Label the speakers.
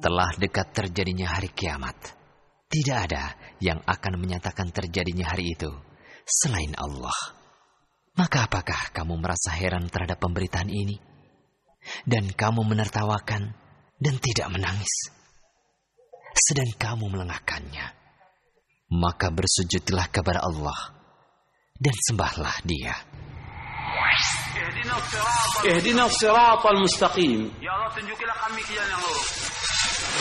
Speaker 1: telah dekat terjadinya hari kiamat. Tidak ada yang akan menyatakan terjadinya hari itu selain Allah. Maka apakah kamu merasa heran terhadap pemberitaan ini? Dan kamu menertawakan dan tidak menangis, sedang kamu melengahkannya. Maka bersujudlah kepada Allah dan sembahlah Dia.
Speaker 2: Ihdinas siratal mustaqim.
Speaker 3: Ya Allah, tunjukilah kami ke jalan yang lurus.